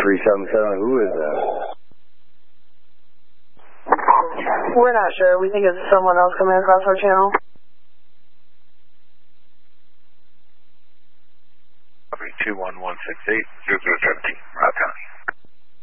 377, who is that? We're not sure. We think it's someone else coming across our channel. 21168, 0017, Rock County.